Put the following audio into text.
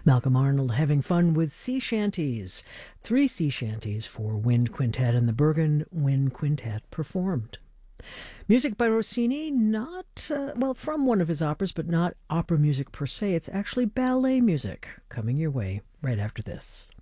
Malcolm Arnold having fun with sea shanties. 3 sea shanties for wind quintet, and the Bergen Wind Quintet performed. Music by Rossini, from one of his operas, but not opera music per se. It's actually ballet music coming your way right after this.